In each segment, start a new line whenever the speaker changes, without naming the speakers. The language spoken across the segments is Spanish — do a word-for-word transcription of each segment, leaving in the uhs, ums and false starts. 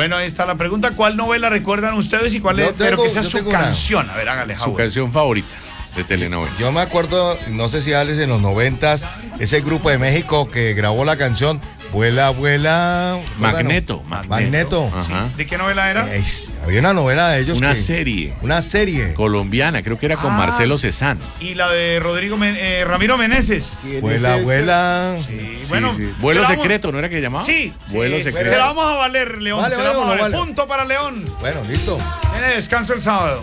Bueno, ahí está la pregunta. ¿Cuál novela recuerdan ustedes y cuál
Yo
es?
tengo-
Pero que sea
yo
su
tengo una.
canción. A ver, hágale,
Su
Howard.
canción favorita de telenovela.
Yo me acuerdo, no sé si Alex, en los noventas, ese grupo de México que grabó la canción Vuela, vuela.
Magneto.
Magneto. Magneto.
Ajá.
¿De qué novela era?
Eh, había una novela de ellos.
Una
que-
serie
Una serie.
colombiana, creo que era con
Ah.
Marcelo Cezanne.
Y la de Rodrigo Men- eh, Ramiro Meneses.
Vuela, vuela.
Sí,
Sí,
bueno.
sí. Vuelo
se la vamos-
secreto, ¿no era que llamaba?
Sí.
Vuelo
sí,
secreto.
Se la vamos a valer, León.
Vale,
se la
vale,
vamos a valer.
vale.
Punto para León.
Bueno, listo.
Tiene descanso el sábado.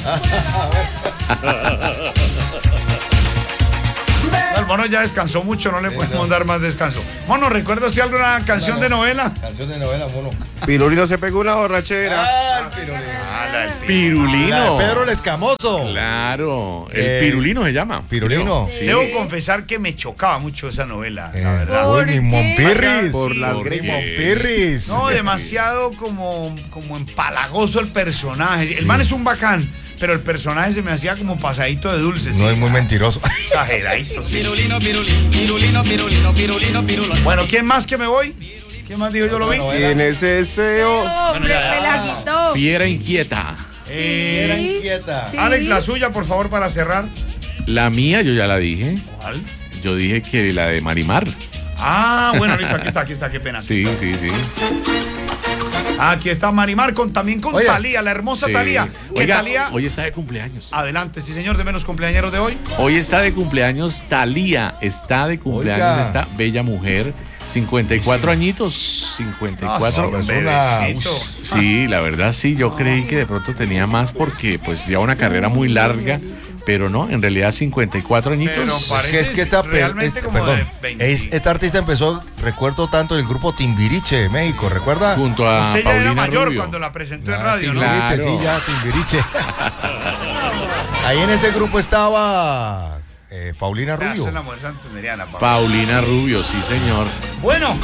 El mono ya descansó mucho, no le podemos dar más descanso. Mono, ¿recuerda usted alguna canción de novela?
Canción de novela, mono.
Pirulino se pegó una borrachera.
Ah, el pirulino.
Ah, la del pi-
La de
Pirulino.
Pedro el Escamoso.
Claro. El
Eh,
Pirulino se llama.
Pirulino.
Sí.
Debo confesar que me chocaba mucho esa novela,
Eh,
la verdad.
uy,
¿Por
mi
qué?
Monpirris.
Por
Sí,
las
porque-
Mi
grimas.
Monpirris.
No, demasiado como, como empalagoso el personaje. El man es un bacán, pero el personaje se me hacía como pasadito de dulces.
No es muy mentiroso.
Exageradito, sí.
Pirulino, pirulino, pirulino, pirulino, pirulino, pirulino.
Bueno, ¿quién más que me voy? ¿Quién más dijo yo lo vi?
¿Quién es ese? oh?
Hombre, me la quitó.
Fiera inquieta.
Era
Eh,
inquieta.
Sí.
Alex, la suya, por favor, para cerrar.
La mía, yo ya la dije.
¿Cuál?
Yo dije que la de Marimar.
Ah, bueno, listo, aquí está, aquí está, qué pena. aquí
Sí,
está.
sí, sí.
Aquí está Marimar, con, también con
Oye.
Talía, la hermosa
Sí.
Talía. Que
Oiga,
Talía,
hoy está de cumpleaños.
adelante, sí señor, de menos cumpleañeros de hoy.
Hoy está de cumpleaños Talía. Está de cumpleaños
Oiga.
esta bella mujer. cincuenta y cuatro añitos. cincuenta y cuatro.
Ah,
es una-
bebecito.
Sí, la verdad sí, yo creí que de pronto tenía más porque pues ya una carrera muy larga, pero no, en realidad cincuenta y cuatro añitos.
Pero
Es que es que esta,
realmente
este-
como
perdón,
de veinte.
es- esta artista empezó, recuerdo tanto, el grupo Timbiriche de México, ¿recuerda?
Junto a
Usted ya era
Paulina
mayor
Rubio.
cuando la presentó en
Ah,
radio, ¿no?
Timbiriche,
Claro.
sí, ya, Timbiriche. Ahí en ese grupo estaba eh, Paulina
Esa
Rubio.
es la mujer santanderiana, Pablo.
Paulina Rubio, sí señor.
Bueno,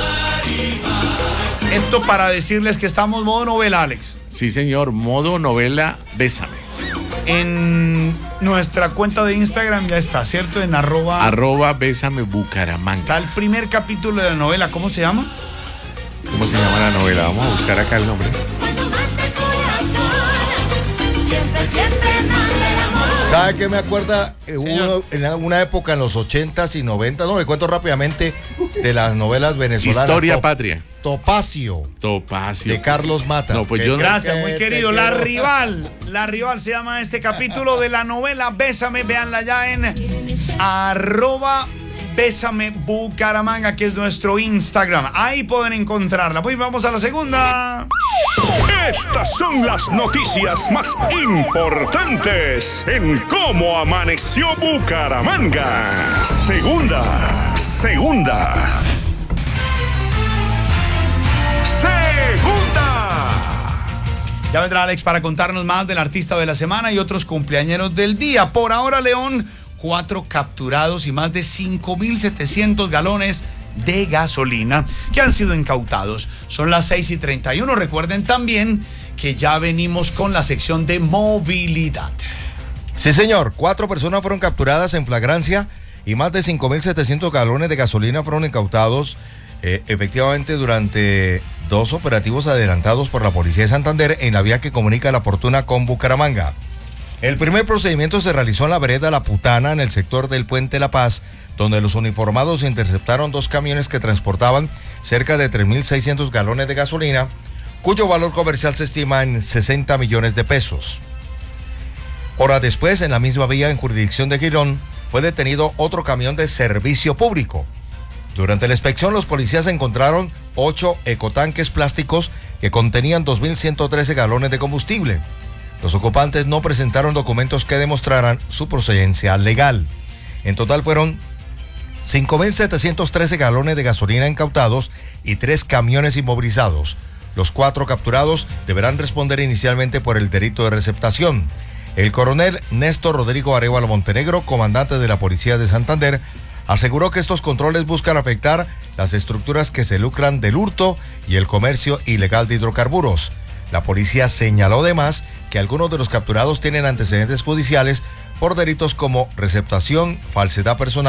esto para decirles que estamos modo novela, Alex.
Sí señor, modo novela Bésame.
En nuestra cuenta de Instagram ya está, ¿cierto? En arroba.
Arroba Bésame Bucaramanga.
Está el primer capítulo de la novela, ¿cómo se llama?
¿Cómo se llama la novela? Vamos a buscar acá el nombre.
¿Sabe qué me acuerda? Eh, hubo
Señor.
en una época en los ochentas y noventas, no, me cuento rápidamente de las novelas venezolanas.
Historia
To-
Patria.
Topacio,
Topacio.
de Carlos Mata.
No, pues
Que-
yo no-
Gracias,
que
muy
te
querido. La
quiero.
rival. La rival se llama este capítulo de la novela Bésame. Véanla ya en arroba Bésame Bucaramanga, que es nuestro Instagram. Ahí pueden encontrarla. Pues vamos a la segunda.
Estas son las noticias más importantes en cómo amaneció Bucaramanga. Segunda, segunda. Segunda.
Ya vendrá Alex para contarnos más del artista de la semana y otros cumpleañeros del día. Por ahora, León, cuatro capturados y más de cinco mil setecientos galones de gasolina que han sido incautados. Son las seis y treinta y uno. Recuerden también que ya venimos con la sección de movilidad.
Sí, señor. Cuatro personas fueron capturadas en flagrancia y más de cinco mil setecientos galones de gasolina fueron incautados eh, efectivamente durante dos operativos adelantados por la Policía de Santander en la vía que comunica La Fortuna con Bucaramanga. El primer procedimiento se realizó en la vereda La Putana, en el sector del Puente La Paz, donde los uniformados interceptaron dos camiones que transportaban cerca de tres mil seiscientos galones de gasolina, cuyo valor comercial se estima en sesenta millones de pesos. Horas después, en la misma vía en jurisdicción de Girón, fue detenido otro camión de servicio público. Durante la inspección, los policías encontraron ocho ecotanques plásticos que contenían dos mil ciento trece galones de combustible. Los ocupantes no presentaron documentos que demostraran su procedencia legal. En total fueron cinco mil setecientos trece galones de gasolina incautados y tres camiones inmovilizados. Los cuatro capturados deberán responder inicialmente por el delito de receptación. El coronel Néstor Rodrigo Arévalo Montenegro, comandante de la Policía de Santander, aseguró que estos controles buscan afectar las estructuras que se lucran del hurto y el comercio ilegal de hidrocarburos. La policía señaló además que algunos de los capturados tienen antecedentes judiciales por delitos como receptación, falsedad personal,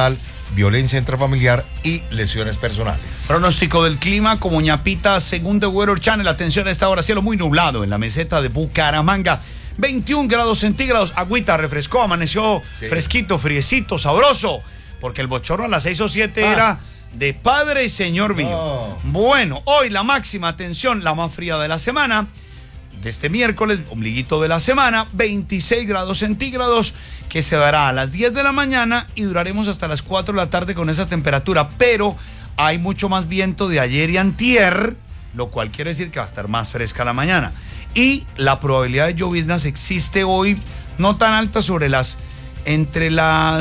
violencia intrafamiliar y lesiones personales.
Pronóstico del clima como ñapita según The Weather Channel. Atención a esta hora, cielo muy nublado en la meseta de Bucaramanga. veintiún grados centígrados, agüita refrescó, amaneció sí. fresquito, friecito, sabroso. Porque el bochorno a las seis o siete ah. era de padre y señor mío. Oh. Bueno, hoy la máxima, atención, la más fría de la semana. De este miércoles, ombliguito de la semana, veintiséis grados centígrados, que se dará a las diez de la mañana y duraremos hasta las cuatro de la tarde con esa temperatura, pero hay mucho más viento de ayer y antier, lo cual quiere decir que va a estar más fresca la mañana. Y la probabilidad de lloviznas existe hoy, no tan alta, sobre las, entre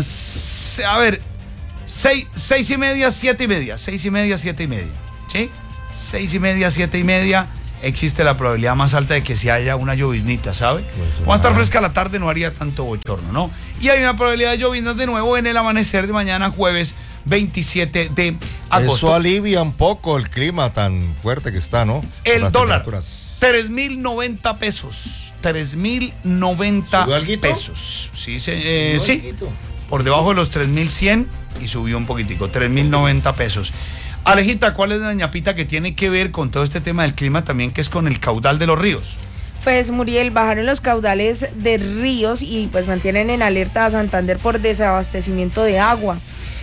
las, a ver, seis, seis y media, siete y media, seis y media, siete y media, ¿sí? Seis y media, siete y media. Existe la probabilidad más alta de que si haya una lloviznita, ¿sabe? Pues, va a estar fresca la tarde, no haría tanto bochorno, ¿no? Y hay una probabilidad de lloviznas de nuevo en el amanecer de mañana, jueves veintisiete de agosto.
Eso alivia un poco el clima tan fuerte que está, ¿no?
El dólar, tres mil noventa pesos. tres mil noventa pesos. Sí, se, eh, sí. Por debajo de los tres mil cien y subió un poquitico, tres mil noventa pesos. Alejita, ¿cuál es la ñapita que tiene que ver con todo este tema del clima también, que es con el caudal de los ríos?
Pues, Muriel, bajaron los caudales de ríos y pues mantienen en alerta a Santander por desabastecimiento de agua.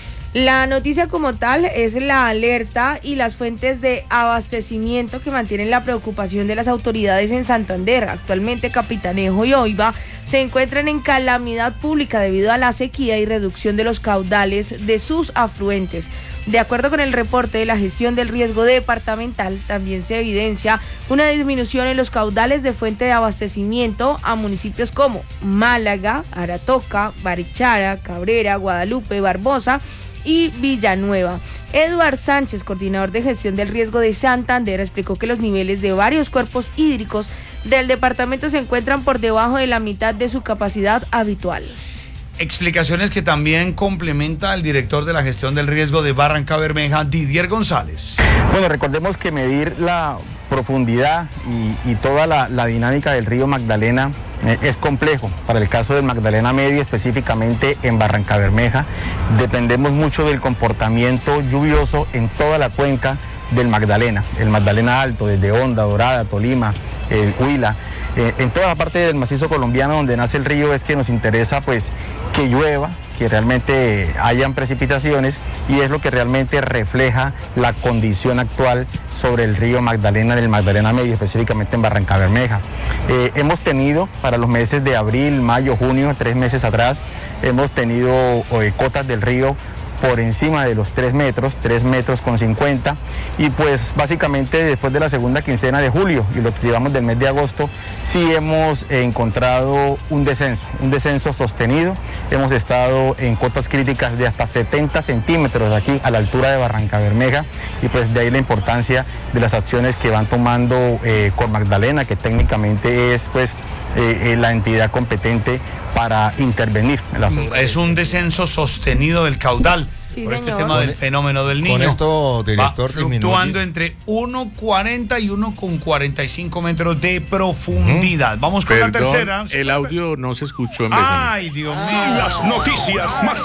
La noticia como tal es la alerta y las fuentes de abastecimiento que mantienen la preocupación de las autoridades en Santander. Actualmente Capitanejo y Oiva se encuentran en calamidad pública debido a la sequía y reducción de los caudales de sus afluentes. De acuerdo con el reporte de la gestión del riesgo departamental, también se evidencia una disminución en los caudales de fuente de abastecimiento a municipios como Málaga, Aratoca, Barichara, Cabrera, Guadalupe, Barbosa y Villanueva. Eduard Sánchez, coordinador de gestión del riesgo de Santander, explicó que los niveles de varios cuerpos hídricos del departamento se encuentran por debajo de la mitad de su capacidad habitual.
Explicaciones que también complementa el director de la gestión del riesgo de Barranca Bermeja, Didier González.
Bueno, recordemos que medir la profundidad y, y toda la, la dinámica del río Magdalena eh, es complejo. Para el caso del Magdalena Medio, específicamente en Barranca Bermeja, dependemos mucho del comportamiento lluvioso en toda la cuenca del Magdalena. El Magdalena Alto, desde Honda, Dorada, Tolima, el Huila. Eh, en toda la parte del macizo colombiano donde nace el río es que nos interesa pues que llueva, que realmente hayan precipitaciones, y es lo que realmente refleja la condición actual sobre el río Magdalena, del Magdalena Medio, específicamente en Barranca Bermeja. Eh, hemos tenido para los meses de abril, mayo, junio, tres meses atrás, hemos tenido eh, cotas del río por encima de los tres metros, tres metros con cincuenta, y pues básicamente después de la segunda quincena de julio y lo que llevamos del mes de agosto, sí hemos encontrado un descenso, un descenso sostenido. Hemos estado en cotas críticas de hasta setenta centímetros aquí a la altura de Barranca Bermeja, y pues de ahí la importancia de las acciones que van tomando eh, Cor Magdalena, que técnicamente es pues eh, eh, la entidad competente para intervenir en la zona.
Es un descenso sostenido del caudal. Sí, por señor. Este tema del fenómeno del Niño.
Con esto, director,
va fluctuando entre uno cuarenta y uno cuarenta y cinco metros de profundidad. Vamos con
Perdón,
la tercera.
El audio no se escuchó en
Ay, Dios mío.
Son las noticias más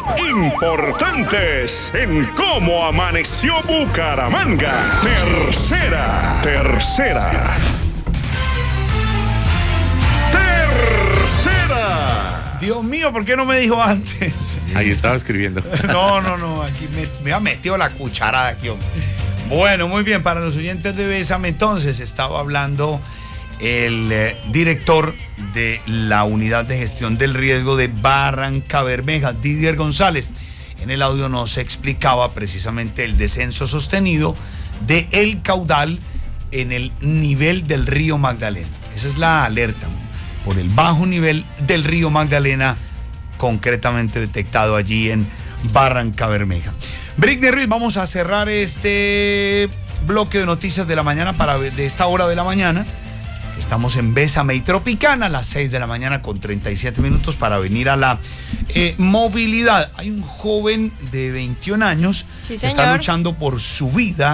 importantes en Cómo Amaneció Bucaramanga. Tercera, tercera. Tercera.
Dios mío, ¿por qué no me dijo antes?
Ahí estaba escribiendo.
No, no, no, aquí me, me ha metido la cucharada aquí, hombre. Bueno, muy bien, para los oyentes de Bésame, entonces estaba hablando el eh, director de la unidad de gestión del riesgo de Barranca Bermeja, Didier González. En el audio nos explicaba precisamente el descenso sostenido del caudal en el nivel del río Magdalena. Esa es la alerta, por el bajo nivel del río Magdalena, concretamente detectado allí en Barranca Bermeja. Brickner Ruiz, vamos a cerrar este bloque de noticias de la mañana, para de esta hora de la mañana. Estamos en Bésame y Tropicana a las seis de la mañana con treinta y siete minutos para venir a la eh, movilidad. Hay un joven de veintiún años
sí,
que está luchando por su vida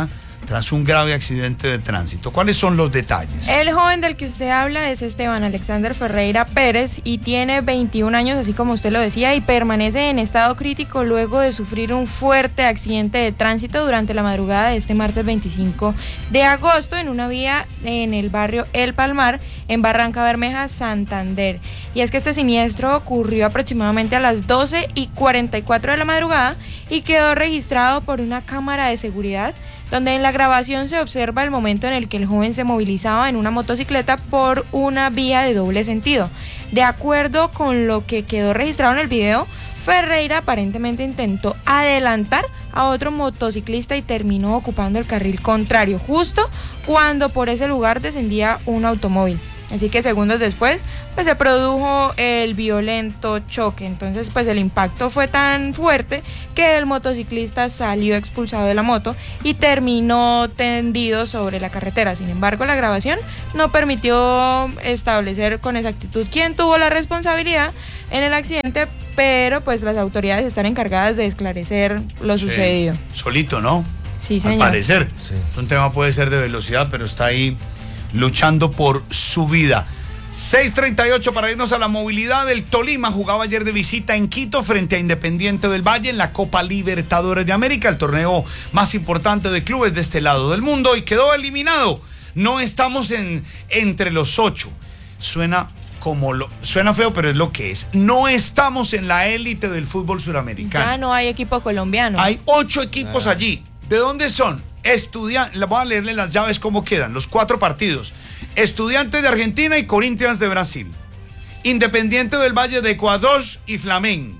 tras un grave accidente de tránsito. ¿Cuáles son los detalles?
El joven del que usted habla es Esteban Alexander Ferreira Pérez y tiene veintiún años, así como usted lo decía, y permanece en estado crítico luego de sufrir un fuerte accidente de tránsito durante la madrugada de este martes veinticinco de agosto en una vía en el barrio El Palmar, en Barranca Bermeja, Santander. Y es que este siniestro ocurrió aproximadamente a las doce y cuarenta y cuatro de la madrugada y quedó registrado por una cámara de seguridad, donde en la grabación se observa el momento en el que el joven se movilizaba en una motocicleta por una vía de doble sentido. De acuerdo con lo que quedó registrado en el video, Ferreira aparentemente intentó adelantar a otro motociclista y terminó ocupando el carril contrario, justo cuando por ese lugar descendía un automóvil. Así que segundos después, pues se produjo el violento choque. Entonces, pues el impacto fue tan fuerte que el motociclista salió expulsado de la moto y terminó tendido sobre la carretera. Sin embargo, la grabación no permitió establecer con exactitud quién tuvo la responsabilidad en el accidente, pero pues las autoridades están encargadas de esclarecer lo
Sí,
sucedido.
solito, ¿no?
Sí, señor.
Al parecer. Sí. Un tema puede ser de velocidad, pero está ahí luchando por su vida. seis treinta y ocho para irnos a la movilidad. El Tolima jugaba ayer de visita en Quito frente a Independiente del Valle en la Copa Libertadores de América, el torneo más importante de clubes de este lado del mundo, y quedó eliminado. No estamos en, entre los ocho. Suena como lo, suena feo, pero es lo que es. No estamos en la élite del fútbol suramericano.
Ya no hay equipo colombiano.
Hay ocho equipos ah. allí. ¿De dónde son? Estudiantes, voy a leerle las llaves cómo quedan, los cuatro partidos. Estudiantes de Argentina y Corinthians de Brasil. Independiente del Valle de Ecuador y Flamengo.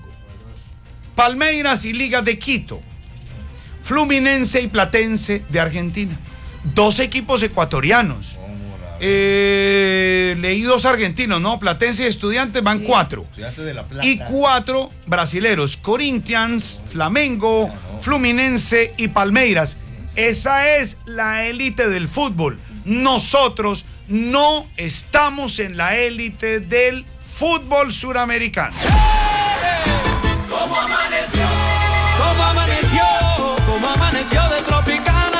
Palmeiras y Liga de Quito. Fluminense y Platense de Argentina. Dos equipos ecuatorianos. Eh, leí dos argentinos, ¿no? Platense y Estudiantes van sí. cuatro. Estudiantes de La Plata. Y cuatro brasileros. Corinthians, Flamengo, Fluminense y Palmeiras. Esa es la élite del fútbol. Nosotros no estamos en la élite del fútbol suramericano.
¿Cómo amaneció? ¿Cómo amaneció? ¿Cómo amaneció de Tropicana?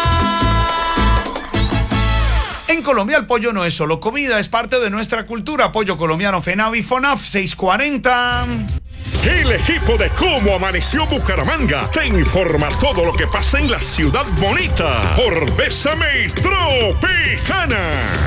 En Colombia el pollo no es solo comida, es parte de nuestra cultura. Pollo colombiano FENAVI FONAF seiscientos cuarenta.
El equipo de Cómo Amaneció Bucaramanga te informa todo lo que pasa en la ciudad bonita por Bésame Tropicana.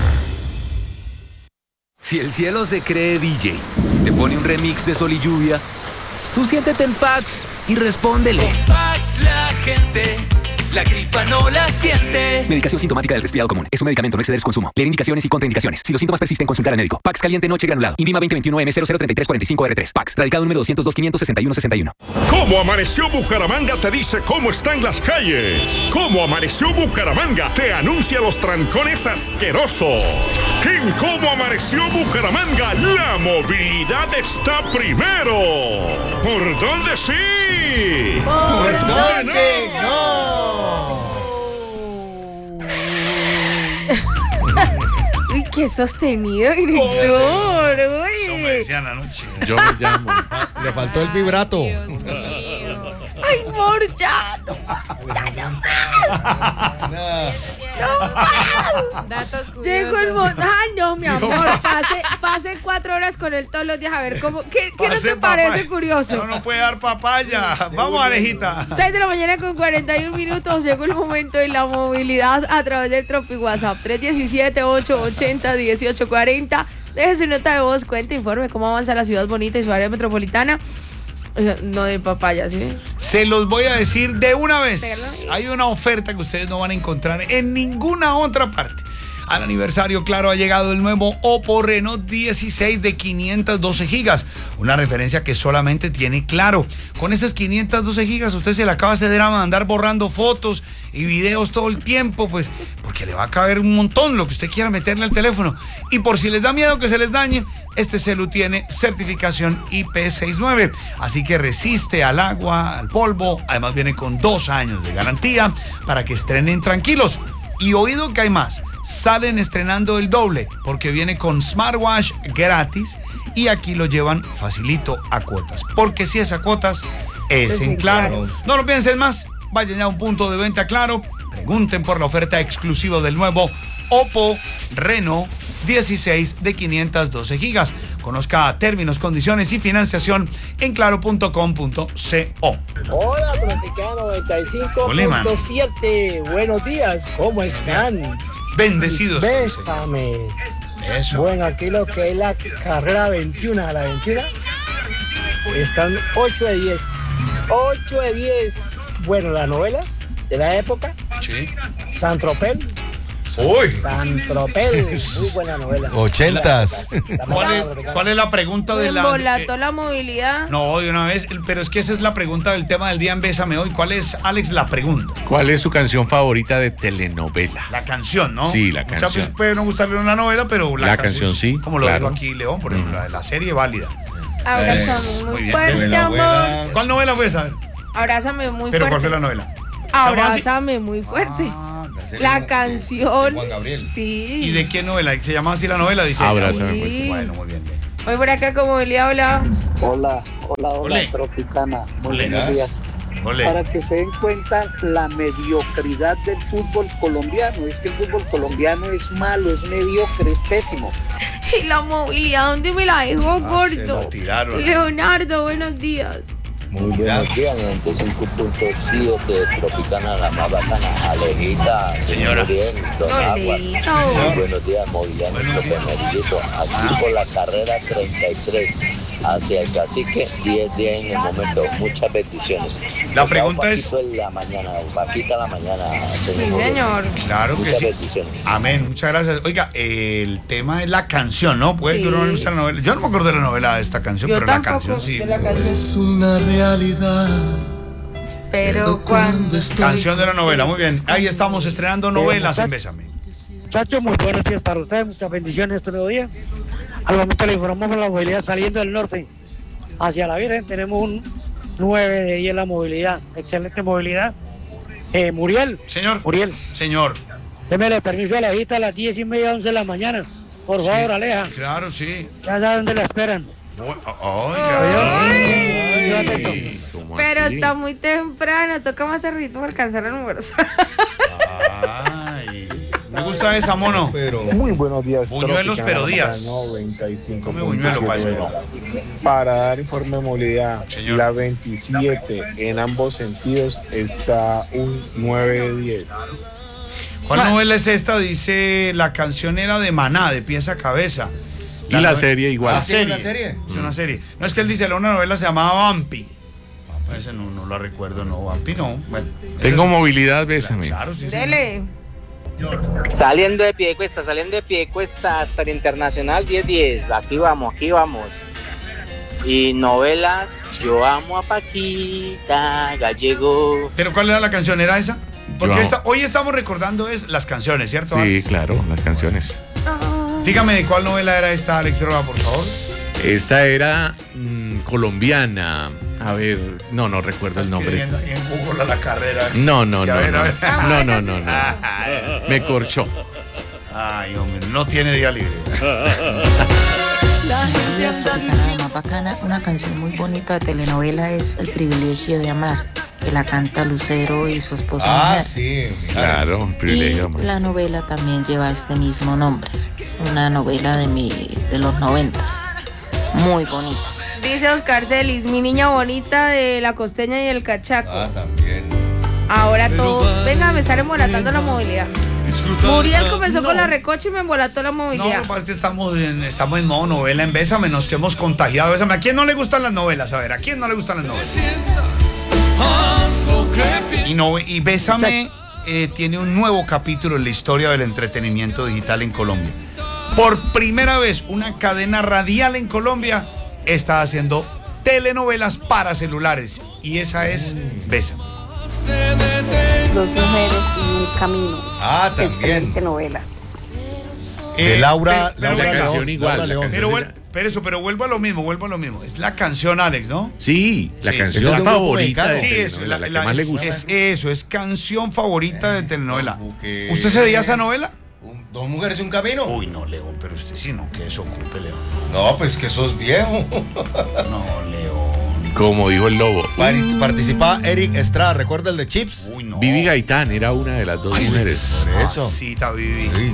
Si el cielo se cree D J, te pone un remix de Sol y Lluvia, tú siéntete en Pax y respóndele.
En Pax la gente la gripa no la siente.
Medicación sintomática del resfriado común. Es un medicamento, no exceder su consumo. Leer indicaciones y contraindicaciones. Si los síntomas persisten, consultar al médico. Pax caliente noche granulado. INVIMA veinte veintiuno M cero cero treinta y tres cuarenta y cinco R tres. Pax. Radicado número doscientos dos quinientos sesenta y uno sesenta y uno.
Cómo Amaneció Bucaramanga te dice cómo están las calles. Cómo Amaneció Bucaramanga te anuncia los trancones asquerosos. En Cómo Amaneció Bucaramanga la movilidad está primero. ¿Por dónde sí?
¿Por, ¿Por dónde no? no?
Uy, qué sostenido, director.
Oh, uy. Eso me decían anoche.
Yo me llamo.
Le faltó el vibrato.
Ay, amor, ya no, ya no más. No más.
Datos curiosos.
Llegó el momento. Ah, no, mi amor. Pase, pase cuatro horas con él todos los días a ver cómo. ¿Qué, qué no te parece papaya. curioso?
No, no puede dar papaya. Vamos, Alejita.
seis de la mañana con cuarenta y un minutos. Llegó el momento de la movilidad a través del Tropi WhatsApp. tres uno siete, ocho ocho cero, uno ocho cuatro cero. Deje su nota de voz, cuente, informe cómo avanza la ciudad bonita y su área metropolitana. No de papaya, ¿sí?
Se los voy a decir de una vez. Hay una oferta que ustedes no van a encontrar en ninguna otra parte. Al aniversario, claro, ha llegado el nuevo Oppo Reno dieciséis de quinientos doce gigas. Una referencia que solamente tiene Claro. Con esas quinientos doce gigas, usted se le acaba de drama de andar borrando fotos y videos todo el tiempo, pues, porque le va a caber un montón lo que usted quiera meterle al teléfono. Y por si les da miedo que se les dañe, este celu tiene certificación I P sesenta y nueve. Así que resiste al agua, al polvo. Además viene con dos años de garantía para que estrenen tranquilos. Y oído que hay más. Salen estrenando el doble porque viene con smartwatch gratis y aquí lo llevan facilito a cuotas. Porque si es a cuotas, es en Claro. No lo piensen más. Vayan ya a un punto de venta Claro Pregunten por la oferta exclusiva del nuevo Oppo Reno dieciséis de quinientos doce gigas. Conozca términos, condiciones y financiación en claro punto com punto co.
Hola, Tropicana noventa y cinco punto siete. Buenos días, ¿cómo están?
Bendecidos.
Bésame.
Eso.
Bueno, aquí lo que es la carrera veintiuno a la veintiuno están ocho de diez. ocho de diez. Bueno, las novelas de la época.
Sí.
Saint-Tropez.
Uy.
Saint-Tropez, muy buena novela.
Ochentas.
¿Cuál es, ¿Cuál es la pregunta de la...?
Embolató la movilidad.
No, de una vez, pero es que esa es la pregunta del tema del día en Bésame Hoy. ¿Cuál es, Alex, la pregunta?
¿Cuál es su canción favorita de telenovela?
La canción, ¿no?
Sí, la
Muchas
canción.
veces puede no gustarle una novela, pero la,
La canción sí,
Como lo
claro.
dijo aquí León, por ejemplo, la, la serie válida.
Abrázame
Eh,
muy,
muy bien.
fuerte,
Buena,
amor.
buena.
¿Cuál novela fue esa?
Abrázame muy
¿Pero cuál
fuerte.
fue la novela?
Abrázame muy fuerte.
Ah,
La canción.
Juan Gabriel.
Sí.
¿Y de qué novela? ¿Se llama así la novela? Dice.
Abrázame muy
Sí.
Bueno, muy bien. bien.
Voy por acá con movilidad, hola.
Hola, hola, hola,
Olé.
Tropicana. Muy
Olé.
buenos días.
Ole.
Para que se den cuenta la mediocridad del fútbol colombiano. Es que el fútbol colombiano es malo, es mediocre, es pésimo.
Y la movilidad, ¿dónde me la dejó,
Ah, se
gordo?
la tiraron.
Leonardo, buenos días.
Muy buenos días, noventa y cinco punto siete, Tropicana, la más bacana. Alejita,
Señora.
Bien, Dos Aguas.
Olejito.
Muy buenos días, movilidad, nuestro Penedito. Aquí por la carrera treinta y tres, hacia el cacique, diez días en el momento. Muchas bendiciones.
La
Os
pregunta
hago
es-
Paquito en la mañana, Paquita en la mañana.
Sí, señor.
Claro que
Muchas
sí.
bendiciones.
Amén, muchas gracias. Oiga, el tema es la canción, ¿no? Puede
Sí.
que uno no le guste la novela. Yo no me acuerdo de la novela de esta canción,
Yo
pero la
tampoco
canción sí.
de la canción.
Es una realidad.
Pero cuando
estoy
Canción de la novela, muy bien. Ahí estamos estrenando novelas en Bésame.
Muchachos, muy buenos días para ustedes, muchas bendiciones este nuevo día. Al momento le informamos la movilidad saliendo del norte hacia la Virgen. Tenemos un nueve de diez la movilidad, excelente movilidad. Eh, Muriel,
Señor,
Muriel,
señor.
démele permiso a la hijita a las diez y media, once de la mañana. Por favor,
Sí,
Aleja,
Claro, sí.
ya sabe dónde la esperan.
O- Oiga.
Ay.
¿Cómo
Pero
así?
está muy temprano, toca más tardito para alcanzar el número.
Ay, me gusta esa, mono.
Pero
Muy buenos días.
Buñuelos,
Tropicana,
pero
la
días.
noventa y cinco
Come
punto
buñuelo,
siete.
paisa.
Para dar informe de movilidad,
Señor.
la veintisiete en ambos sentidos está un nueve de diez.
¿Cuál novela es esta? Dice la canción era de Maná, de pieza a cabeza.
Y la
nove-
serie igual.
La
¿Ah, sí,
serie.
una serie?
Es una serie. No, es que él dice, la una novela se llamaba Vampi. Ah, ese no, no lo recuerdo, no, Vampi no. Bueno,
Tengo
ese-
movilidad, Bésame.
Claro, sí, sí.
Dele.
Saliendo de Piedecuesta, saliendo de Piedecuesta hasta el Internacional diez diez. Aquí vamos, aquí vamos. Y novelas, yo amo a Paquita Gallego.
Pero ¿cuál era la canción? ¿Era esa? Porque
Yo-
esta- hoy estamos recordando es las canciones, ¿cierto?
Sí,
Alex?
claro, las canciones.
Dígame de cuál novela era esta, Alex Roa, por favor.
Esta era mm, colombiana. A ver, no, no recuerdo el nombre.
Escribiendo ahí en Google a la carrera.
No, no,
Que a
no,
ver,
no.
a ver.
No, no, no, no. Me corchó.
Ay, hombre, no tiene día libre.
Días, Tropicana, la más bacana. Una canción muy bonita de telenovela es El privilegio de amar, que la canta Lucero y su esposa
Ah,
mujer.
sí.
Claro, el
Y
privilegio. man.
la novela también lleva este mismo nombre. Una novela de mi, de los noventas. Muy bonita.
Dice Oscar Celis, mi niña bonita de la costeña y el cachaco.
Ah, también.
Ahora todo. Venga, me están embolatando la movilidad. Muriel comenzó con la recocha y me embolató la
No,
movilidad.
lo que pasa es que estamos en, estamos en modo novela en Bésame, nos que hemos contagiado. Bésame. ¿A quién no le gustan las novelas? A ver, ¿a quién no le gustan las novelas? Y, no, y Bésame eh, tiene un nuevo capítulo en la historia del entretenimiento digital en Colombia. Por primera vez, una cadena radial en Colombia está haciendo telenovelas para celulares. Y esa es Bésame.
Dos mujeres y un camino.
Ah, también.
Excelente novela.
De Laura,
pero-
Laura
la
León.
canción igual,
Laura
la
León.
Pero, vuel- pero eso, pero vuelvo a lo mismo, vuelvo a lo mismo. Es la canción, Alex, ¿no?
Sí, la
Sí,
canción
es de un grupo
favorita de
mexicano.
Sí, eso,
telenovela,
la,
la,
la-
que más le
es-
gusta.
es eso, es canción favorita de telenovela.
Porque-
¿Usted se veía esa novela?
Un- Dos mujeres y un camino.
Uy, no, León, pero usted sí no, que eso ocupe, León.
No, pues que sos viejo.
No, León.
Como dijo el lobo.
Par- Participaba Eric Estrada, ¿recuerda el de Chips?
Uy, no.
Vivi Gaitán era una de las dos
Ay,
mujeres.
Por eso.
Mamacita, Vivi.